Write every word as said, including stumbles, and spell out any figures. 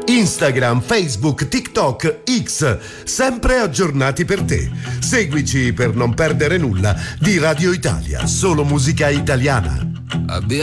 Instagram, Facebook, TikTok, X, sempre aggiornati per te. Seguici per non perdere nulla di Radio Italia, solo musica italiana. Abbiamo